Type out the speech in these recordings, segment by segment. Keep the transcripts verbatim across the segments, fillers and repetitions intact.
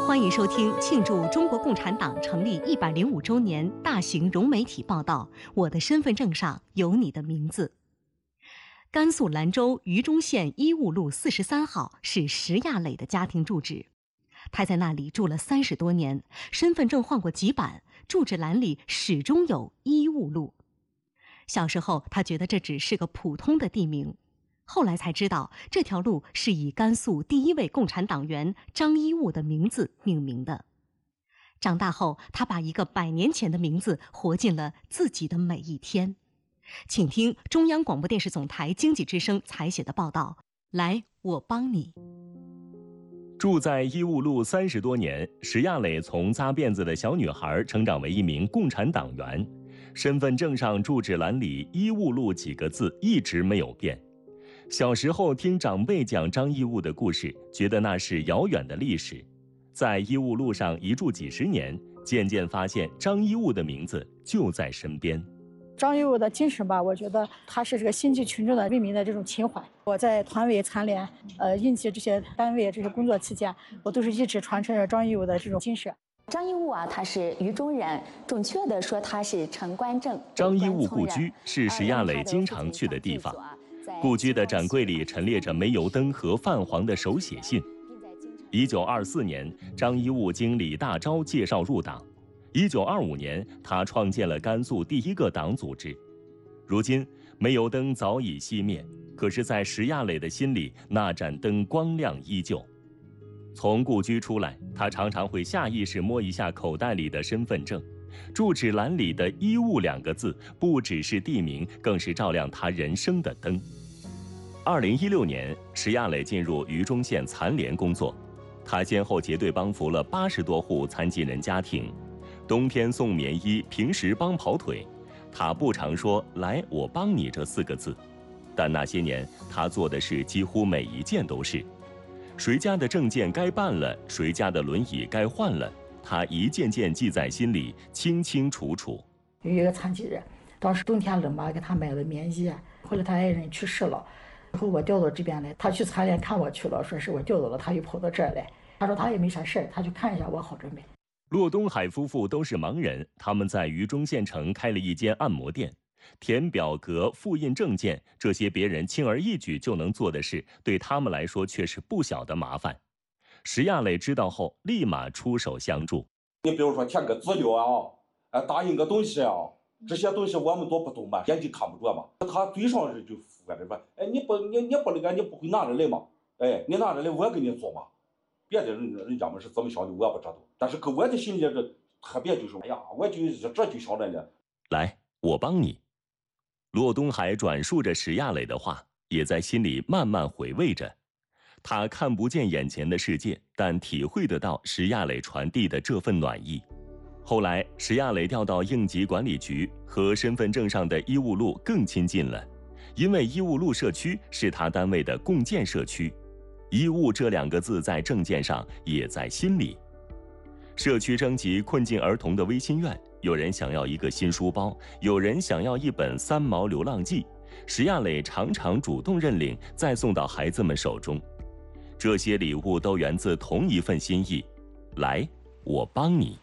欢迎收听庆祝中国共产党成立一百零五周年大型融媒体报道《我的身份证上有你的名字》。甘肃兰州榆中县伊务路四十三号是石亚磊的家庭住址，他在那里住了三十多年，身份证换过几版，住址栏里始终有伊务路。小时候，他觉得这只是个普通的地名。后来才知道，这条路是以甘肃第一位共产党员张一务的名字命名的。长大后，他把一个百年前的名字活进了自己的每一天。请听中央广播电视总台经济之声采写的报道。来，我帮你。 住在伊务路三十多年，石亚磊从扎辫子的小女孩成长为一名共产党员。身份证上住址栏里伊务路几个字一直没有变。小时候听长辈讲张一务的故事，觉得那是遥远的历史。在伊务路上一住几十年，渐渐发现张一务的名字就在身边。 张一务的精神吧，我觉得他是这个心系群众的为民的这种情怀。我在团委残联、呃应急这些单位这些工作期间，我都是一直传承着张一务的这种精神。 张一务啊，他是榆中人，准确的说他是陈官正。 张一务故居是石亚磊经常去的地方。故居的展柜里陈列着煤油灯和泛黄的手写信。一九二四年，张一务经李大钊介绍入党。一九二五年，他创建了甘肃第一个党组织。如今，煤油灯早已熄灭，可是，在石亚磊的心里，那盏灯光亮依旧。从故居出来，他常常会下意识摸一下口袋里的身份证。住址栏里的伊务两个字，不只是地名，更是照亮他人生的灯。二零一六年，石亚磊进入榆中县残联工作，他先后结对帮扶了八十多户残疾人家庭，冬天送棉衣，平时帮跑腿。他不常说“来，我帮你”这四个字，但那些年他做的事几乎每一件都是。谁家的证件该办了，谁家的轮椅该换了，他一件件记在心里，清清楚楚。 有一个残疾人，当时冬天冷嘛，给他买了棉衣，后来他爱人去世了，然后我调到这边来，他去残联看我去了，说是我调到了，他又跑到这儿来，他说他也没啥事儿，他去看一下我好准备。 骆东海夫妇都是盲人，他们在榆中县城开了一间按摩店。填表格、复印证件，这些别人轻而易举就能做的事，对他们来说却是不小的麻烦。石亚磊知道后，立马出手相助。 你比如说填个资料啊，哎，打印个东西啊，这些东西我们都不懂嘛，眼睛看不着嘛。他嘴上是就说的说，哎，你不你你不那个你不会拿着来嘛？哎，你拿着来我给你做嘛。别的人人家们是怎么想的我也不知道，但是搁我的心里这特别就是，哎呀，我就这就想着呢。 来，我帮你。骆东海转述着石亚磊的话，也在心里慢慢回味着。他看不见眼前的世界，但体会得到石亚磊传递的这份暖意。后来，石亚磊调到应急管理局，和身份证上的伊务路更亲近了，因为伊务路社区是他单位的共建社区。伊务这两个字在证件上，也在心里。社区征集困境儿童的微心愿，有人想要一个新书包，有人想要一本《三毛流浪记》，石亚磊常常主动认领，再送到孩子们手中。这些礼物都源自同一份心意，来，我帮你。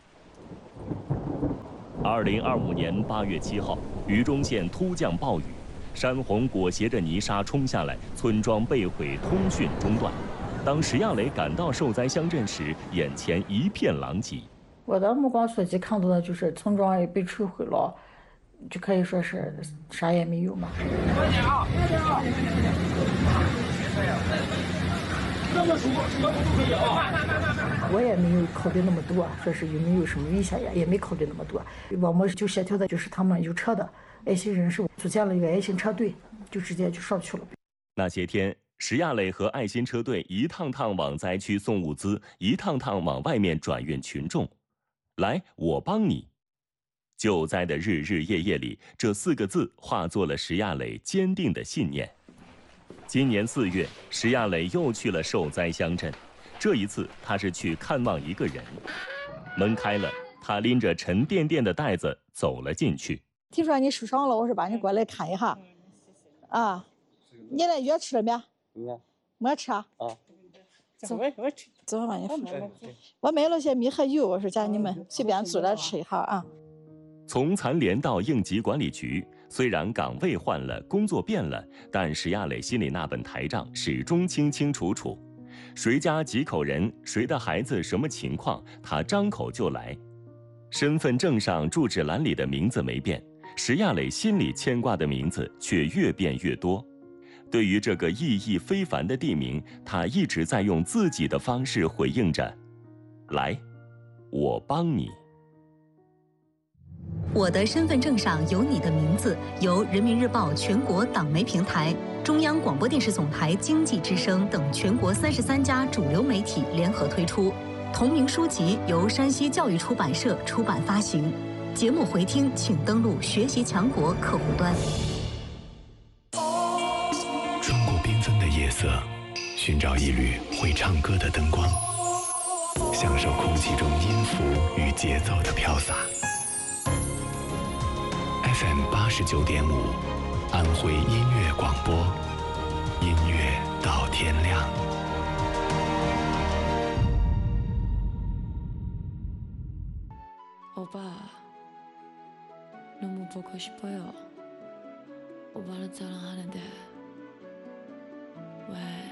二零二五年八月七号，榆中县突降暴雨，山洪裹挟着泥沙冲下来，村庄被毁，通讯中断。当石亚磊赶到受灾乡镇时，眼前一片狼藉。 我的目光所及看到的就是村庄也被摧毁了，就可以说是啥也没有嘛。快点啊！快点啊！这么说，什么都可以啊！我也没有考虑那么多，说是有没有什么危险呀，也没考虑那么多。我们就协调的就是他们有车的爱心人士组建了一个爱心车队，就直接就上去了。 那些天，石亚磊和爱心车队一趟趟往灾区送物资，一趟趟往外面转运群众。来，我帮你。救灾的日日夜夜里，这四个字化作了石亚磊坚定的信念。今年四月，石亚磊又去了受灾乡镇，这一次他是去看望一个人。门开了，他拎着沉甸甸的袋子走了进去。 听说你受伤了，我说把你过来看一下。啊，你那药吃了没？没。没吃啊？啊。 走，我我吃， 走吧，你我买了些米和油，我说叫你们随便煮了吃一下啊。 从残联到应急管理局，虽然岗位换了，工作变了，但石亚磊心里那本台账始终清清楚楚。谁家几口人，谁的孩子什么情况，他张口就来。身份证上住址栏里的名字没变，石亚磊心里牵挂的名字却越变越多。对于这个意义非凡的地名，他一直在用自己的方式回应着：来，我帮你。 我的身份证上有你的名字，由人民日报全国党媒平台、中央广播电视总台经济之声等全国三十三家主流媒体联合推出。同名书籍由山西教育出版社出版发行。节目回听请登录学习强国客户端。 穿过缤纷的夜色，寻找一缕会唱歌的灯光，享受空气中音符与节奏的飘洒。F M 八十九点五，安徽音乐广播，音乐到天亮。 오빠, 너무 보고 싶어요. 오빠를 사랑하는데 왜